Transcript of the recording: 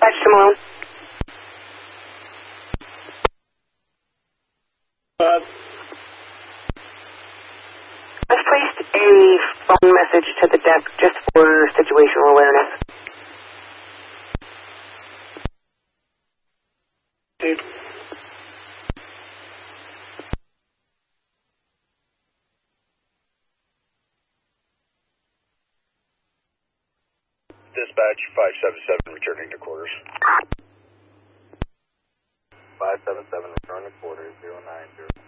Dispatch to Malone. I've placed a phone message to the desk just for situational awareness. Dispatch 577 returning to quarters. 577 return to quarters 090.